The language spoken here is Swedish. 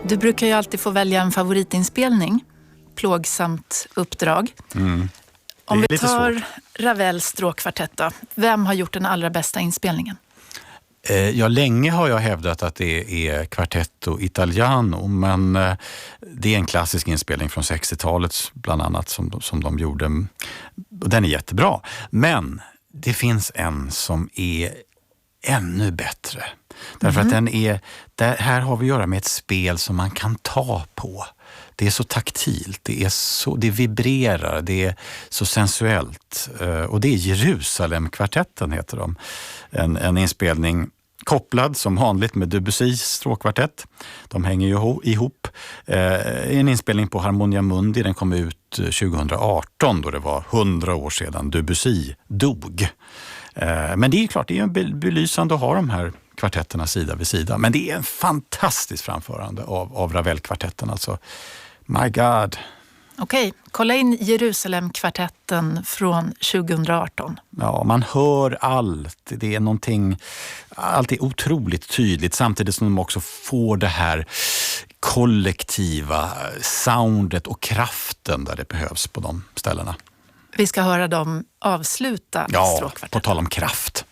Du brukar ju alltid få välja en favoritinspelning. Plågsamt uppdrag. Om vi tar Ravels stråkkvartett då. Vem har gjort den allra bästa inspelningen? Ja, länge har jag hävdat att det är Quartetto Italiano, men det är en klassisk inspelning från 60-talet bland annat som de gjorde. Den är jättebra, men det finns en som är ännu bättre. Därför att här har vi att göra med ett spel som man kan ta på. Det är så taktilt, det vibrerar, det är så sensuellt. Och det är Jerusalem-kvartetten heter de. En inspelning kopplad som vanligt med Debussys stråkkvartett. De hänger ju ihop. En inspelning på Harmonia Mundi, den kom ut 2018 då det var 100 år sedan Debussy dog. Men det är klart, det är belysande att ha de här kvartetterna sida vid sida. Men det är en fantastisk framförande av Ravel-kvartetten. Alltså, my God. Okej, kolla in Jerusalem-kvartetten från 2018. Ja, man hör allt. Det är någonting, allt är otroligt tydligt samtidigt som de också får det här kollektiva soundet och kraften där det behövs på de ställena. Vi ska höra dem avsluta stråkkvartetten. Ja, på tal om kraft.